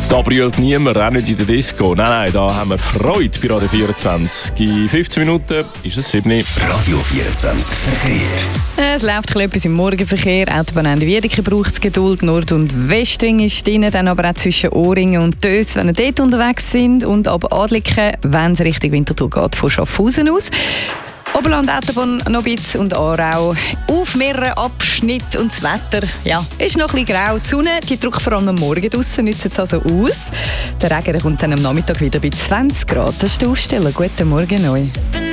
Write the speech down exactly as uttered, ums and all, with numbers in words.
Da brüllt niemand, auch nicht in der Disco. Nein, nein, da haben wir Freude bei Radio vierundzwanzig. In fünfzehn Minuten ist es sieben. Radio vierundzwanzig Verkehr. Es läuft etwas im Morgenverkehr. Autobahn Ende Wiedeke braucht es Geduld. Nord- und Westring ist drin, dann aber auch zwischen Ohrringen und Dös, wenn ihr dort unterwegs sind. Und ab Adliken, wenn es Richtung Winterthur geht, von Schaffhausen aus. Oberland Autobahn noch ein bisschen und Aarau auf mehreren Abschnitten. Und das Wetter, ja, ist noch ein bisschen grau. Die Sonne, die drückt vor allem am Morgen draussen, nützt es also aus. Der Regen kommt dann am Nachmittag wieder bei zwanzig Grad. Das ist der Aufsteller. Guten Morgen euch.